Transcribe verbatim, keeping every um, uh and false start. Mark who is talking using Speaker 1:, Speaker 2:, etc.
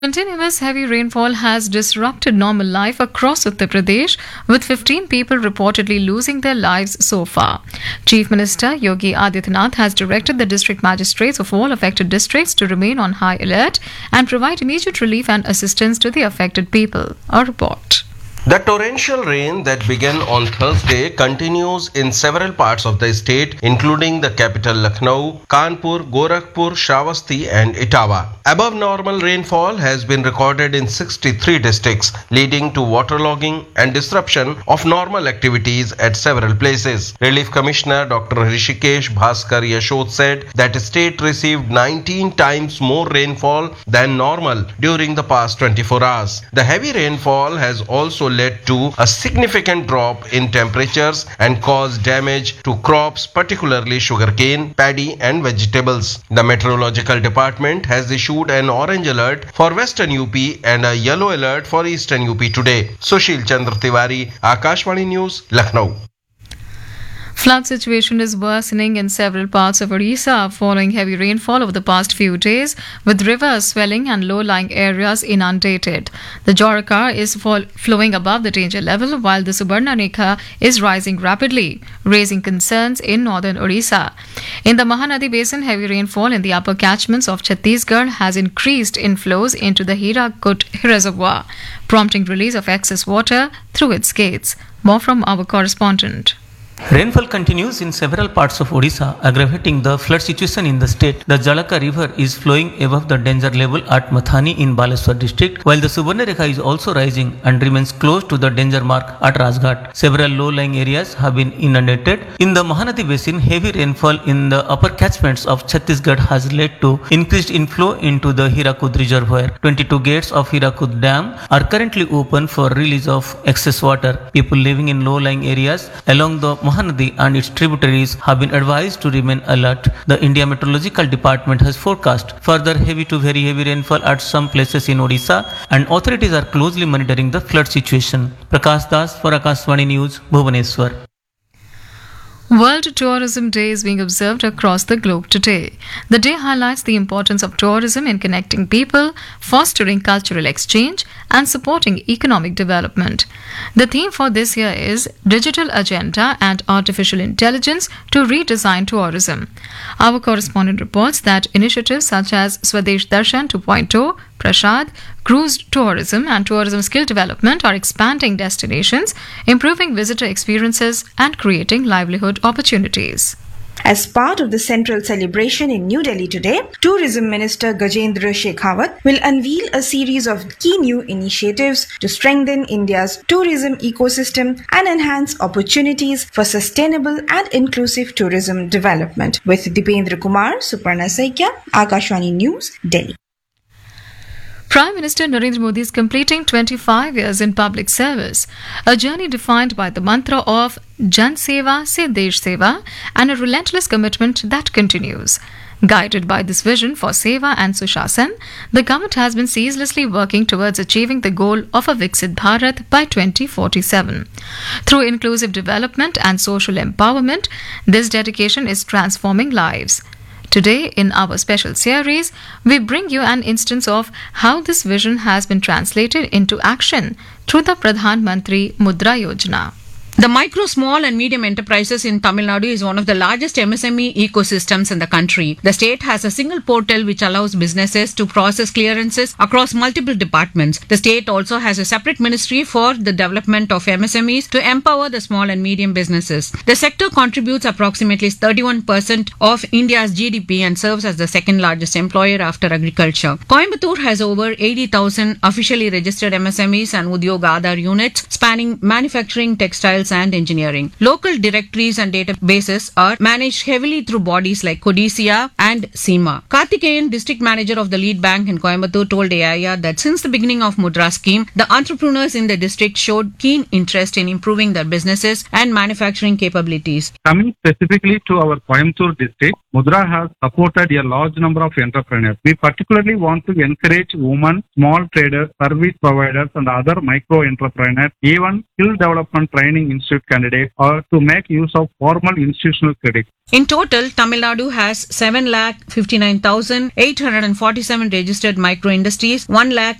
Speaker 1: Continuous heavy rainfall has disrupted normal life across Uttar Pradesh, with fifteen people reportedly losing their lives so far. Chief Minister Yogi Adityanath has directed the district magistrates of all affected districts to remain on high alert and provide immediate relief and assistance to the affected people. A report.
Speaker 2: The torrential rain that began on Thursday continues in several parts of the state, including the capital Lucknow, Kanpur, Gorakhpur, Shravasti and Etawah. Above normal rainfall has been recorded in sixty-three districts, leading to waterlogging and disruption of normal activities at several places. Relief Commissioner Doctor Hrishikesh Bhaskar Yashod said that the state received nineteen times more rainfall than normal during the past twenty-four hours. The heavy rainfall has also led to a significant drop in temperatures and caused damage to crops, particularly sugarcane, paddy and vegetables. The Meteorological Department has issued an orange alert for Western U P and a yellow alert for Eastern U P today. Sushil Chandra Tiwari, Akashvani News, Lucknow.
Speaker 1: Flood situation is worsening in several parts of Odisha following heavy rainfall over the past few days, with rivers swelling and low-lying areas inundated. The Jorakar is fall- flowing above the danger level, while the Subarnarekha is rising rapidly, raising concerns in northern Odisha. In the Mahanadi Basin, heavy rainfall in the upper catchments of Chhattisgarh has increased inflows into the Hirakut Reservoir, prompting release of excess water through its gates. More from our correspondent.
Speaker 3: Rainfall continues in several parts of Odisha, aggravating the flood situation in the state. The Jalaka river is flowing above the danger level at Mathani in Baleswar district, while the Subarnarekha is also rising and remains close to the danger mark at Rajghat. Several low-lying areas have been inundated. In the Mahanadi Basin, heavy rainfall in the upper catchments of Chhattisgarh has led to increased inflow into the Hirakud reservoir. twenty-two gates of Hirakud Dam are currently open for release of excess water. People living in low-lying areas along the Mahanadi and its tributaries have been advised to remain alert. The India Meteorological Department has forecast further heavy to very heavy rainfall at some places in Odisha, and authorities are closely monitoring the flood situation. Prakash Das for Akashvani News, Bhubaneswar.
Speaker 1: World Tourism Day is being observed across the globe today. The day highlights the importance of tourism in connecting people, fostering cultural exchange, and supporting economic development. The theme for this year is Digital Agenda and Artificial Intelligence to Redesign Tourism. Our correspondent reports that initiatives such as Swadesh Darshan two point oh, Prashad, cruise tourism and tourism skill development are expanding destinations, improving visitor experiences and creating livelihood opportunities.
Speaker 4: As part of the central celebration in New Delhi today, Tourism Minister Gajendra Shekhawat will unveil a series of key new initiatives to strengthen India's tourism ecosystem and enhance opportunities for sustainable and inclusive tourism development. With Dipendra Kumar, Suparna Saikya, Akashvani News, Delhi.
Speaker 1: Prime Minister Narendra Modi is completing twenty-five years in public service, a journey defined by the mantra of Jan Seva se Desh Seva and a relentless commitment that continues. Guided by this vision for Seva and Sushasan, the government has been ceaselessly working towards achieving the goal of a Viksit Bharat by twenty forty-seven. Through inclusive development and social empowerment, this dedication is transforming lives. Today, in our special series, we bring you an instance of how this vision has been translated into action through the Pradhan Mantri Mudra Yojana.
Speaker 5: The micro, small and medium enterprises in Tamil Nadu is one of the largest M S M E ecosystems in the country. The state has a single portal which allows businesses to process clearances across multiple departments. The state also has a separate ministry for the development of M S M Es to empower the small and medium businesses. The sector contributes approximately thirty-one percent of India's G D P and serves as the second largest employer after agriculture. Coimbatore has over eighty thousand officially registered M S M Es and Udyog Aadhar units spanning manufacturing, textiles and engineering. Local directories and databases are managed heavily through bodies like Codicea and SEMA. Karthikeyan, district manager of the lead bank in Coimbatore, told A I R that since the beginning of Mudra scheme, the entrepreneurs in the district showed keen interest in improving their businesses and manufacturing capabilities.
Speaker 6: Coming specifically to our Coimbatore district, Mudra has supported a large number of entrepreneurs. We particularly want to encourage women, small traders, service providers, and other micro entrepreneurs, even skill development training institute candidates, or to make use of formal institutional credit.
Speaker 5: In total, Tamil Nadu has seven lakh fifty-nine thousand eight hundred forty-seven registered micro industries, one lakh